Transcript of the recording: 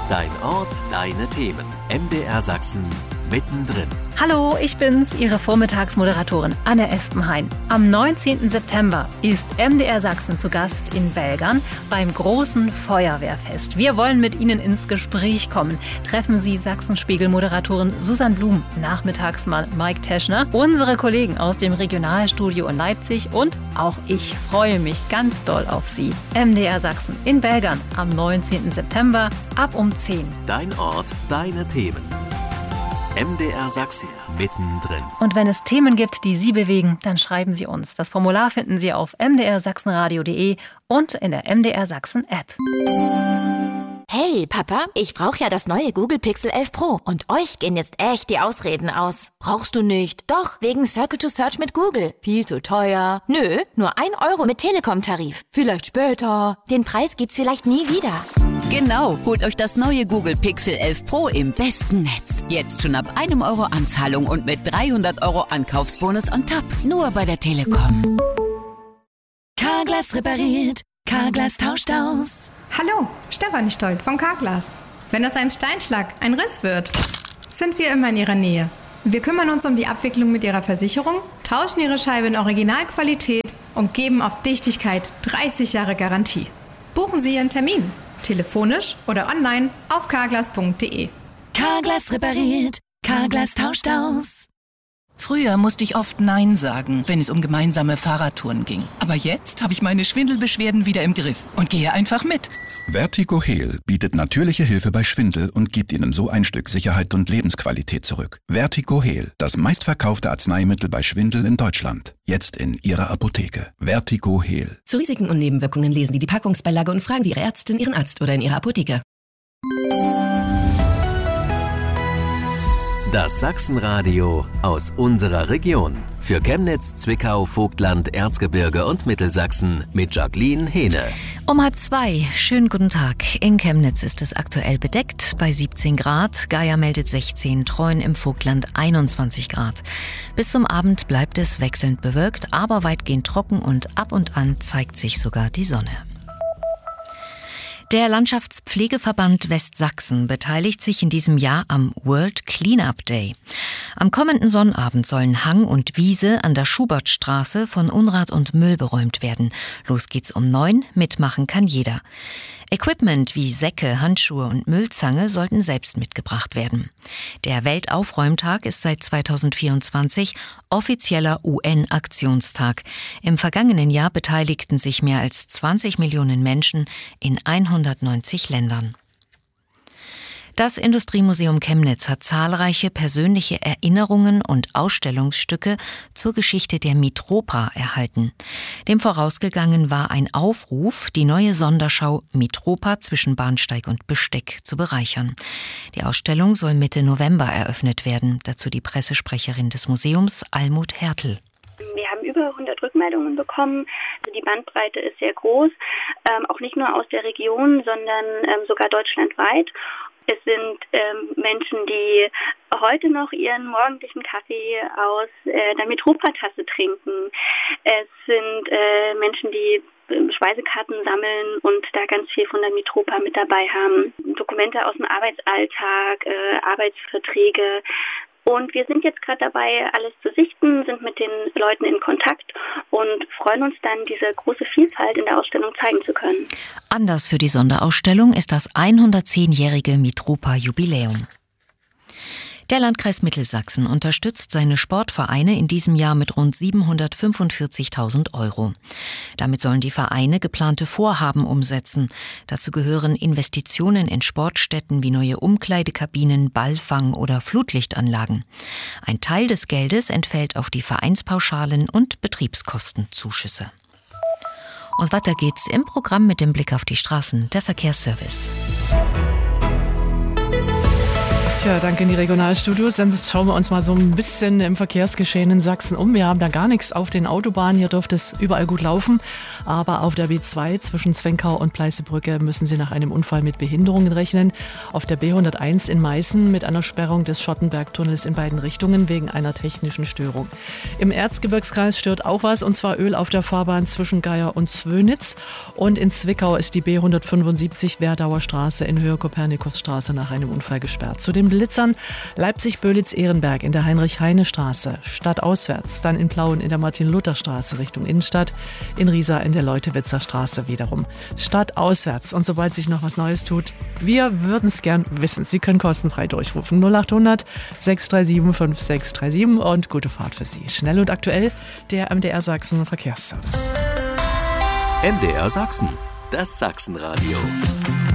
Dein Ort, deine Themen. MDR Sachsen mittendrin. Hallo, ich bin's, Ihre Vormittagsmoderatorin Anne Espenhain. Am 19. September ist MDR Sachsen zu Gast in Belgern beim großen Feuerwehrfest. Wir wollen mit Ihnen ins Gespräch kommen. Treffen Sie Sachsenspiegel-Moderatorin Susanne Blum, nachmittags mal Mike Teschner, unsere Kollegen aus dem Regionalstudio in Leipzig und auch ich freue mich ganz doll auf Sie. MDR Sachsen in Belgern am 19. September ab um 10. Dein Ort, deine Themen. MDR Sachsen mittendrin. Und wenn es Themen gibt, die Sie bewegen, dann schreiben Sie uns. Das Formular finden Sie auf mdrsachsenradio.de und in der MDR Sachsen App. Hey Papa, ich brauche ja das neue Google Pixel 11 Pro und euch gehen jetzt echt die Ausreden aus. Brauchst du nicht? Doch, wegen Circle to Search mit Google. Viel zu teuer. Nö, nur 1 Euro mit Telekom-Tarif. Vielleicht später. Den Preis gibt's vielleicht nie wieder. Genau, holt euch das neue Google Pixel 11 Pro im besten Netz. Jetzt schon ab 1 Euro Anzahlung und mit 300 Euro Ankaufsbonus on top. Nur bei der Telekom. Carglass repariert, Carglass tauscht aus. Hallo, Stefanie Stolt von Carglass. Wenn aus einem Steinschlag ein Riss wird, sind wir immer in Ihrer Nähe. Wir kümmern uns um die Abwicklung mit Ihrer Versicherung, tauschen Ihre Scheibe in Originalqualität und geben auf Dichtigkeit 30 Jahre Garantie. Buchen Sie Ihren Termin. Telefonisch oder online auf carglass.de. Carglass repariert, Carglass tauscht aus. Früher musste ich oft Nein sagen, wenn es um gemeinsame Fahrradtouren ging. Aber jetzt habe ich meine Schwindelbeschwerden wieder im Griff und gehe einfach mit. VertigoHeal bietet natürliche Hilfe bei Schwindel und gibt Ihnen so ein Stück Sicherheit und Lebensqualität zurück. VertigoHeal, das meistverkaufte Arzneimittel bei Schwindel in Deutschland. Jetzt in Ihrer Apotheke. VertigoHeal. Zu Risiken und Nebenwirkungen lesen Sie die Packungsbeilage und fragen Sie Ihre Ärztin, Ihren Arzt oder in Ihrer Apotheke. Das Sachsenradio aus unserer Region. Für Chemnitz, Zwickau, Vogtland, Erzgebirge und Mittelsachsen mit Jacqueline Hehne. Um 1:30. Schönen guten Tag. In Chemnitz ist es aktuell bedeckt bei 17 Grad. Geier meldet 16, Treuen im Vogtland 21 Grad. Bis zum Abend bleibt es wechselnd bewölkt, aber weitgehend trocken und ab und an zeigt sich sogar die Sonne. Der Landschaftspflegeverband Westsachsen beteiligt sich in diesem Jahr am World Cleanup Day. Am kommenden Sonnabend sollen Hang und Wiese an der Schubertstraße von Unrat und Müll beräumt werden. Los geht's um 9, mitmachen kann jeder. Equipment wie Säcke, Handschuhe und Müllzange sollten selbst mitgebracht werden. Der Weltaufräumtag ist seit 2024 offizieller UN-Aktionstag. Im vergangenen Jahr beteiligten sich mehr als 20 Millionen Menschen in 190 Ländern. Das Industriemuseum Chemnitz hat zahlreiche persönliche Erinnerungen und Ausstellungsstücke zur Geschichte der Mitropa erhalten. Dem vorausgegangen war ein Aufruf, die neue Sonderschau Mitropa zwischen Bahnsteig und Besteck zu bereichern. Die Ausstellung soll Mitte November eröffnet werden. Dazu die Pressesprecherin des Museums, Almut Hertel. Wir haben über 100 Rückmeldungen bekommen. Also die Bandbreite ist sehr groß, auch nicht nur aus der Region, sondern sogar deutschlandweit. Es sind Menschen, die heute noch ihren morgendlichen Kaffee aus der Mitropa-Tasse trinken. Es sind Menschen, die Speisekarten sammeln und da ganz viel von der Mitropa mit dabei haben. Dokumente aus dem Arbeitsalltag, Arbeitsverträge. Und wir sind jetzt gerade dabei, alles zu sichten, sind mit den Leuten in Kontakt und freuen uns dann, diese große Vielfalt in der Ausstellung zeigen zu können. Anlass für die Sonderausstellung ist das 110-jährige Mitropa-Jubiläum. Der Landkreis Mittelsachsen unterstützt seine Sportvereine in diesem Jahr mit rund 745.000 €. Damit sollen die Vereine geplante Vorhaben umsetzen. Dazu gehören Investitionen in Sportstätten wie neue Umkleidekabinen, Ballfang- oder Flutlichtanlagen. Ein Teil des Geldes entfällt auf die Vereinspauschalen und Betriebskostenzuschüsse. Und weiter geht's im Programm mit dem Blick auf die Straßen, der Verkehrsservice. Tja, danke in die Regionalstudios. Dann schauen wir uns mal so ein bisschen im Verkehrsgeschehen in Sachsen um. Wir haben da gar nichts auf den Autobahnen. Hier dürfte es überall gut laufen. Aber auf der B2 zwischen Zwenkau und Pleißebrücke müssen Sie nach einem Unfall mit Behinderungen rechnen. Auf der B101 in Meißen mit einer Sperrung des Schottenbergtunnels in beiden Richtungen wegen einer technischen Störung. Im Erzgebirgskreis stört auch was, und zwar Öl auf der Fahrbahn zwischen Geier und Zwönitz. Und in Zwickau ist die B175 Werdauer Straße in Höhe Kopernikusstraße nach einem Unfall gesperrt. Zu den Blitzern Leipzig-Böhlitz-Ehrenberg in der Heinrich-Heine-Straße, stadtauswärts, dann in Plauen in der Martin-Luther-Straße Richtung Innenstadt, in Riesa in der Leutewitzer Straße wiederum stadtauswärts. Und sobald sich noch was Neues tut, wir würden es gern wissen. Sie können kostenfrei durchrufen 0800 637 5637 und gute Fahrt für Sie. Schnell und aktuell der MDR Sachsen Verkehrsservice. MDR Sachsen, das Sachsenradio.